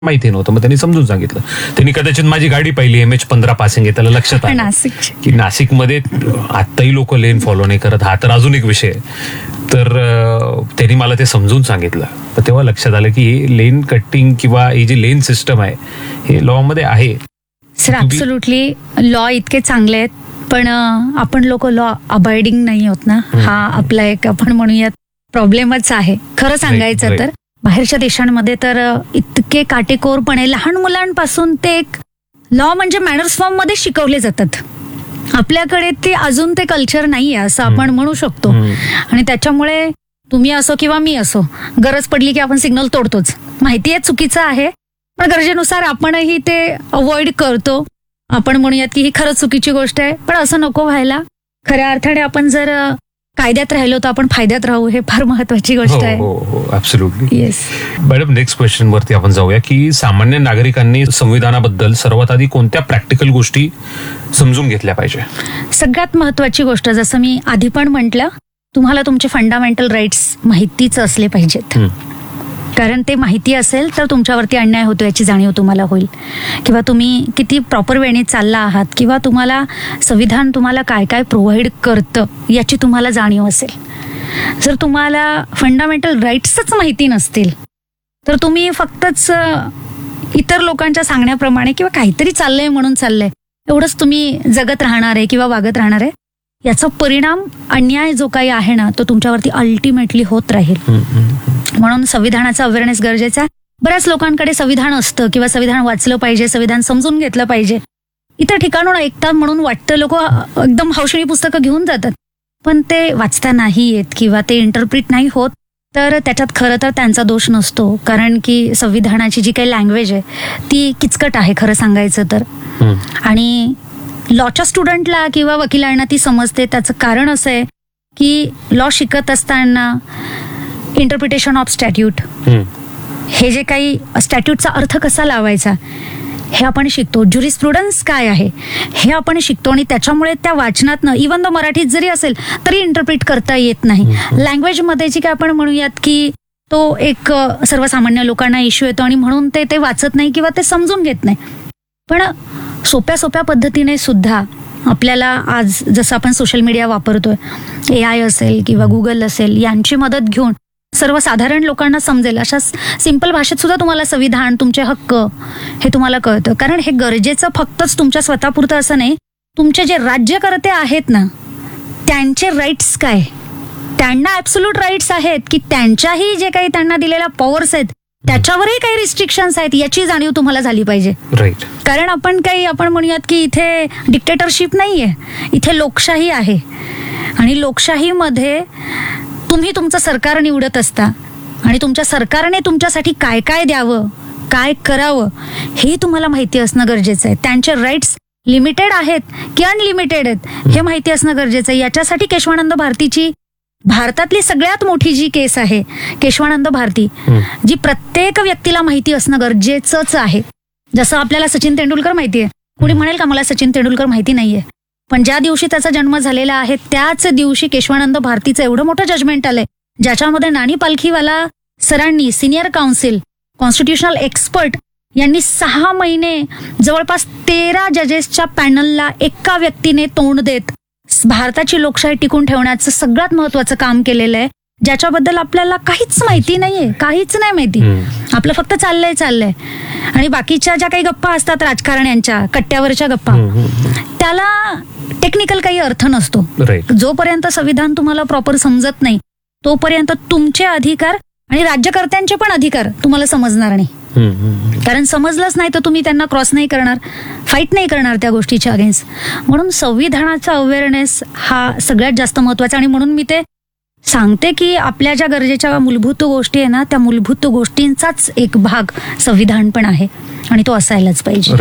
माहिती नव्हतं. मग त्यांनी समजून सांगितलं. त्यांनी कदाचित माझी गाडी पाहिली MH15 पासिंग आहे, त्याला लक्षात आलं की नाशिकमध्ये आत्ताही लोक लेन फॉलो नाही करत. हा तर अजून एक विषय. तर त्यांनी मला ते समजून सांगितलं. तर तेव्हा लक्षात आलं की ही लेन कटिंग किंवा ही जी लेन सिस्टम आहे हे लॉ मध्ये आहे. सर ऍब्सोल्युटली लॉ इतके चांगले आहेत, पण आपण लोक लॉ अबाइडिंग नाही होत ना. हा आपला एक आपण म्हणूयात प्रॉब्लेमच आहे खरं सांगायचं तर. बाहेरच्या देशांमध्ये तर इतके काटेकोरपणे लहान मुलांपासून ते एक लॉ म्हणजे मॅनर्स फॉर्म मध्ये शिकवले जातात. आपल्याकडे ते अजून ते कल्चर नाहीये असं आपण म्हणू शकतो. आणि त्याच्यामुळे तुम्ही असो किंवा मी असो, गरज पडली की आपण सिग्नल तोडतोच. माहिती आहे चुकीचं आहे, पण गरजेनुसार आपणही ते अवॉइड करतो. आपण म्हणूयात की ही खरंच चुकीची गोष्ट आहे, पण असं नको व्हायला. खऱ्या अर्थाने आपण जर कायद्यात राहिलो तर आपण फायद्यात राहू, हे फार महत्वाची गोष्ट आहे. हो, absolutely. Yes madam, next question वरती आपण जाऊया की सामान्य नागरिकांनी संविधानाबद्दल सर्वात आधी कोणत्या प्रॅक्टिकल गोष्टी समजून घेतल्या पाहिजे? सगळ्यात महत्वाची गोष्ट, जसं मी आधी पण म्हटलं, तुम्हाला तुमचे फंडामेंटल राईट्स माहितीच असले पाहिजेत. कारण ते माहिती असेल तर तुमच्यावरती अन्याय होतो याची जाणीव तुम्हाला होईल, किंवा तुम्ही किती प्रॉपर वेने चालला आहात, किंवा तुम्हाला संविधान तुम्हाला काय काय प्रोव्हाइड करतं याची तुम्हाला जाणीव असेल. जर तुम्हाला फंडामेंटल राईट्सच माहिती नसतील तर तुम्ही फक्तच इतर लोकांच्या सांगण्याप्रमाणे किंवा काहीतरी चाललंय म्हणून चाललंय एवढंच तुम्ही जगत राहणार आहे किंवा वागत राहणार आहे. याचा परिणाम अन्याय जो काही आहे ना तो तुमच्यावरती अल्टिमेटली होत राहील. म्हणून संविधानाचा अवेअरनेस गरजेचा आहे. बऱ्याच लोकांकडे संविधान असतं किंवा संविधान वाचलं पाहिजे, संविधान समजून घेतलं पाहिजे, इतर ठिकाणून ऐकतात म्हणून वाटतं. लोक एकदम हौशणी पुस्तकं घेऊन जातात, पण ते वाचता नाही येत किंवा ते इंटरप्रिट नाही होत. तर त्याच्यात खरं तर त्यांचा दोष नसतो, कारण की संविधानाची जी काही लँग्वेज आहे ती किचकट आहे खरं सांगायचं तर. आणि लॉच्या स्टुडंटला किंवा वकिलांना ती समजते. त्याचं कारण असं आहे की लॉ शिकत असताना इंटरप्रिटेशन ऑफ स्टॅट्यूट, हे जे काही स्टॅट्यूटचा अर्थ कसा लावायचा हे आपण शिकतो. ज्युरिस्प्रुडन्स काय आहे हे आपण शिकतो. आणि त्याच्यामुळे त्या वाचनातनं इव्हन द मराठीत जरी असेल तरी इंटरप्रिट करता येत नाही. लँग्वेजमध्ये जी काय आपण म्हणूयात की तो एक सर्वसामान्य लोकांना इश्यू येतो आणि म्हणून ते वाचत नाही किंवा ते समजून घेत नाही. पण सोप्या पद्धतीने सुद्धा आपल्याला आज जसं आपण सोशल मीडिया वापरतोय, AI असेल किंवा गुगल असेल, यांची मदत घेऊन सर्वसाधारण लोकांना समजेल अशा सिंपल भाषेत सुद्धा तुम्हाला संविधान, तुमचे हक्क हे तुम्हाला कळतं. कारण हे गरजेचं फक्तच तुमच्या स्वतःपुरतं असं नाही, तुमचे जे राज्यकर्ते आहेत ना त्यांचे राईट्स काय, त्यांना ऍब्सोल्यूट राईट्स आहेत की त्यांच्याही जे काही त्यांना दिलेल्या पॉवर्स आहेत त्याच्यावरही काही रिस्ट्रिक्शन्स आहेत याची जाणीव तुम्हाला झाली पाहिजे. राईट. कारण आपण म्हणूयात की इथे डिक्टेटरशिप नाहीये, इथे लोकशाही आहे. आणि लोकशाहीमध्ये तुम्ही तुमचं सरकार निवडत असता आणि तुमच्या सरकारने तुमच्यासाठी काय काय द्यावं, काय करावं हे तुम्हाला माहिती असणं गरजेचं आहे. त्यांचे राईट्स लिमिटेड आहेत की अनलिमिटेड आहेत हे माहिती असणं गरजेचं आहे. याच्यासाठी केशवानंद भारतीची भारतातली सगळ्यात मोठी जी केस आहे केशवानंद भारती, जी प्रत्येक व्यक्तीला माहिती असणं गरजेचंच आहे. जसं आपल्याला सचिन तेंडुलकर माहिती आहे. कुणी म्हणेल का मला सचिन तेंडुलकर माहिती नाहीये, पण ज्या दिवशी त्याचा जन्म झालेला आहे त्याच दिवशी केशवानंद भारतीचं एवढं मोठं जजमेंट आलंय, ज्याच्यामध्ये नानी पालखीवाला सरांनी, सिनियर काउन्सिल, कॉन्स्टिट्युशनल एक्सपर्ट यांनी 6 महिने जवळपास 13 जजेसच्या पॅनलला एका व्यक्तीने तोंड देत भारताची लोकशाही टिकून ठेवण्याचं सगळ्यात महत्वाचं काम केलेलं आहे, ज्याच्याबद्दल आपल्याला काहीच माहिती नाहीये, काहीच नाही माहिती. आपलं फक्त चाललंय. आणि बाकीच्या ज्या काही गप्पा असतात राजकारण्यांच्या कट्ट्यावरच्या गप्पा, त्याला टेक्निकल काही अर्थ नसतो. जोपर्यंत संविधान तुम्हाला प्रॉपर समजत नाही तोपर्यंत तुमचे अधिकार आणि राज्यकर्त्यांचे पण अधिकार तुम्हाला समजणार नाही. कारण समजलंच नाही तर तुम्ही त्यांना क्रॉस नाही करणार, फाईट नाही करणार त्या गोष्टीच्या अगेन्स्ट. म्हणून संविधानाचा अवेअरनेस हा सगळ्यात जास्त महत्वाचा. आणि म्हणून मी ते सांगते की आपल्या ज्या गरजेच्या मूलभूत गोष्टी आहे ना त्या मूलभूत गोष्टींचाच एक भाग संविधान पण आहे आणि तो असायलाच पाहिजे.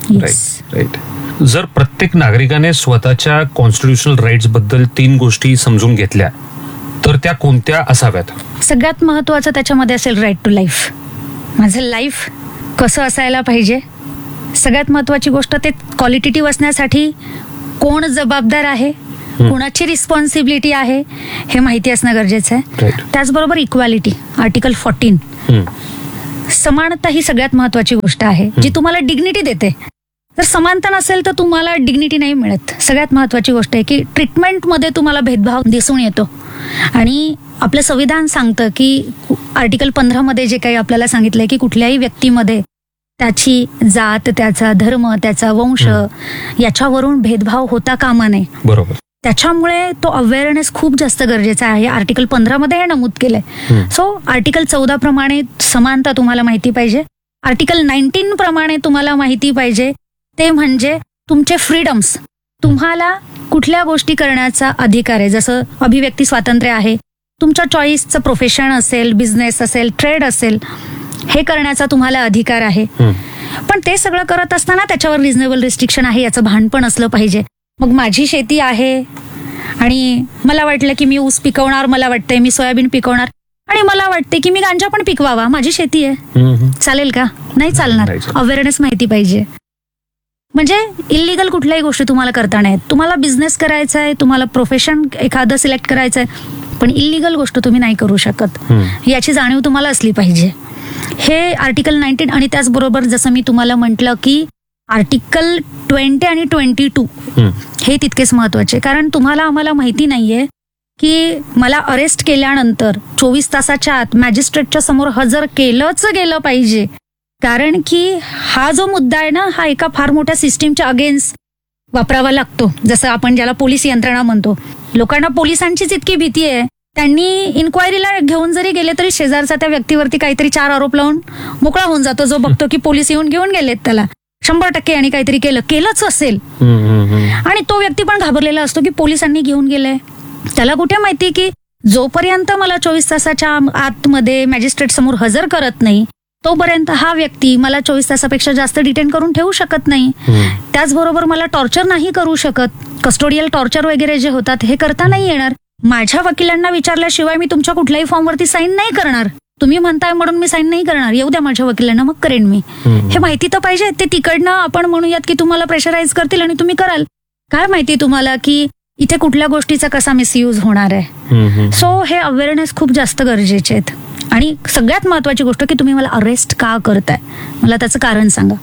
राईट. जर प्रत्येक नागरिकाने स्वतःच्या कॉन्स्टिट्युशनल राईट्स बद्दल 3 गोष्टी समजून घेतल्या तर त्या कोणत्या असाव्यात? सगळ्यात महत्वाचं त्याच्यामध्ये असेल राईट टू लाईफ. माझं लाईफ कसं असायला पाहिजे, सगळ्यात महत्वाची गोष्ट ते क्वालिटेटिव्ह असण्यासाठी कोण जबाबदार आहे, कुणाची रिस्पॉन्सिबिलिटी आहे हे माहिती असणं गरजेचं आहे. त्याचबरोबर इक्वॅलिटी, आर्टिकल 14, समानता ही सगळ्यात महत्वाची गोष्ट आहे जी तुम्हाला डिग्निटी देते. जर समानता नसेल तर तुम्हाला डिग्निटी नाही मिळत. सगळ्यात महत्वाची गोष्ट आहे की ट्रीटमेंटमध्ये तुम्हाला भेदभाव दिसून येतो. आणि आपलं संविधान सांगतं की आर्टिकल 15 मध्ये जे काही आपल्याला सांगितलंय की कुठल्याही व्यक्तीमध्ये त्याची जात, त्याचा धर्म, त्याचा वंश याच्यावरून भेदभाव होता कामा नये. बरोबर. त्याच्यामुळे तो अवेअरनेस खूप जास्त गरजेचा आहे. आर्टिकल 15 मध्ये हे नमूद केलंय. सो आर्टिकल 14 प्रमाणे समानता तुम्हाला माहिती पाहिजे. आर्टिकल 19 प्रमाणे तुम्हाला माहिती पाहिजे ते म्हणजे तुमचे फ्रीडम्स. तुम्हाला कुठल्या गोष्टी करण्याचा अधिकार आहे. जसं अभिव्यक्ती स्वातंत्र्य आहे, तुमच्या चॉईसचं प्रोफेशन असेल, बिझनेस असेल, ट्रेड असेल, हे करण्याचा तुम्हाला अधिकार आहे. पण ते सगळं करत असताना त्याच्यावर रिझनेबल रिस्ट्रिक्शन आहे याचं भान पण असलं पाहिजे. मग माझी शेती आहे आणि मला वाटलं की मी ऊस पिकवणार, मला वाटतंय मी सोयाबीन पिकवणार आणि मला वाटते की मी गांजा पण पिकवावा, माझी शेती आहे, चालेल का? नाही चालणार. अवेअरनेस माहिती पाहिजे. म्हणजे इलिगल कुठल्याही गोष्टी तुम्हाला करता नाहीत. तुम्हाला बिझनेस करायचा आहे, तुम्हाला प्रोफेशन एखादं सिलेक्ट करायचं आहे, पण इलिगल गोष्ट तुम्ही नाही करू शकत याची जाणीव तुम्हाला असली पाहिजे. हे आर्टिकल 19 आणि त्याचबरोबर जसं मी तुम्हाला म्हटलं की आर्टिकल 20 आणि 22 हे तितकेच महत्वाचे. कारण तुम्हाला आम्हाला माहिती नाहीये की मला अरेस्ट केल्यानंतर 24 तासाच्या आत मॅजिस्ट्रेटच्या समोर हजर केलंच गेलं पाहिजे. कारण की हा जो मुद्दा आहे ना, हा एका फार मोठ्या सिस्टीमच्या अगेन्स्ट वापरावा लागतो. जसं आपण ज्याला पोलीस यंत्रणा म्हणतो. लोकांना पोलिसांचीच इतकी भीती आहे, त्यांनी इन्क्वायरीला घेऊन जरी गेले तरी शेजारचा त्या व्यक्तीवरती काहीतरी 4 आरोप लावून मोकळा होऊन जातो. जो बघतो की पोलीस येऊन घेऊन गेलेत त्याला 100% आणि काहीतरी केलंच असेल. आणि तो व्यक्ती पण घाबरलेला असतो की पोलिसांनी घेऊन गेले. त्याला कुठे माहिती की जोपर्यंत मला 24 तासाच्या आतमध्ये मॅजिस्ट्रेट समोर हजर करत नाही तोपर्यंत हा व्यक्ती मला 24 तासापेक्षा जास्त डिटेन करून ठेवू शकत नाही. त्याचबरोबर मला टॉर्चर नाही करू शकत. कस्टोडियल टॉर्चर वगैरे जे होतात हे करता नाही येणार. माझ्या वकिलांना विचारल्याशिवाय मी तुमच्या कुठल्याही फॉर्मवरती साईन नाही करणार. तुम्ही म्हणताय म्हणून मी साईन नाही करणार. येऊ द्या माझ्या वकिलांना, मग करेन मी. हे माहिती तर पाहिजे. ते तिकडनं आपण म्हणूयात की तुम्हाला प्रेशराईज करतील आणि तुम्ही कराल. काय माहिती तुम्हाला की इथे कुठल्या गोष्टीचा कसा मिसयूज होणार आहे. सो हे अवेअरनेस खूप जास्त गरजेचे आहेत. आणि सगळ्यात महत्वाची गोष्ट की तुम्ही मला अरेस्ट का करताय, मला त्याचं कारण सांगा.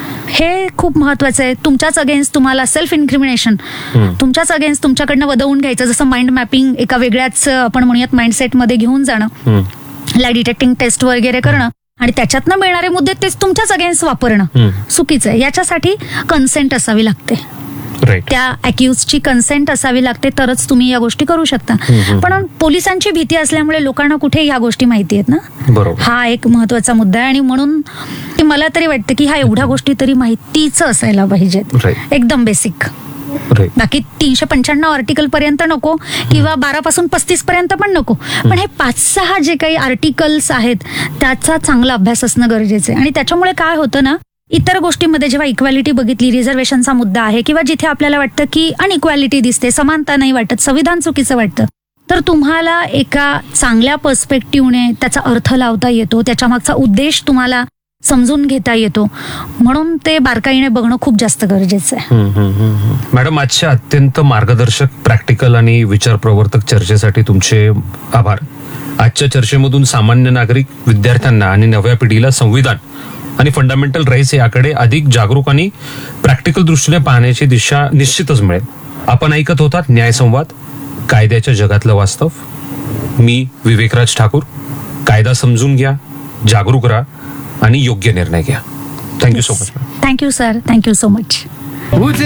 हे खूप महत्वाचं आहे. तुमच्याच अगेन्स्ट तुम्हाला सेल्फ इन्क्रिमिनेशन, तुमच्याच अगेन्स्ट तुमच्याकडनं वदवून घ्यायचं. जसं माइंड मॅपिंग एका वेगळ्याच आपण म्हणूयात माइंडसेट मध्ये घेऊन जाणं, लाई डिटेक्टिंग टेस्ट वगैरे करणं आणि त्याच्यातनं मिळणारे मुद्दे तेच तुमच्याच अगेन्स्ट वापरणं चुकीचं आहे. याच्यासाठी कन्सेंट असावी लागते. त्या अक्युजची कन्सेंट असावी लागते तरच तुम्ही या गोष्टी करू शकता. पण पोलिसांची भीती असल्यामुळे लोकांना कुठे या गोष्टी माहिती आहेत ना. हा एक महत्वाचा मुद्दा आहे. आणि म्हणून मला तरी वाटतं की ह्या एवढ्या गोष्टी तरी माहितीच असायला पाहिजेत, एकदम बेसिक. बाकी 395 आर्टिकल पर्यंत नको किंवा 12 पासून 35 पर्यंत पण नको, पण हे 5-6 जे काही आर्टिकल्स आहेत त्याचा चांगला अभ्यास असणं गरजेचं आहे. आणि त्याच्यामुळे काय होतं ना, इतर गोष्टीमध्ये जेव्हा इक्वॅलिटी बघितली, रिझर्वेशनचा मुद्दा आहे किंवा जिथे आपल्याला वाटतं की अनइक्वॅलिटी दिसते, समानता नाही वाटत, संविधान चुकीचं वाटतं, तर तुम्हाला एका चांगल्या पर्स्पेक्टिव्हने त्याचा अर्थ लावता येतो, त्याच्या मागचा उद्देश तुम्हाला समजून घेता येतो. म्हणून ते बारकाईने बघणं खूप जास्त गरजेचं आहे. मॅडम, आजच्या अत्यंत मार्गदर्शक, प्रॅक्टिकल आणि विचारप्रवर्तक चर्चेसाठी तुमचे आभार. आजच्या चर्चेमधून सामान्य नागरिक, विद्यार्थ्यांना आणि नव्या पिढीला संविधान आणि फंडामेंटल राईट्स याकडे अधिक जागरूक आणि प्रॅक्टिकल दृष्टीने पाहण्याची दिशा निश्चितच मिळेल. आपण ऐकत होतात न्यायसंवाद, कायद्याच्या जगातलं वास्तव. मी विवेकराज ठाकूर. कायदा समजून घ्या, जागरूक राहा आणि योग्य निर्णय घ्या. Thank you so much. Thank you sir. Thank you so much.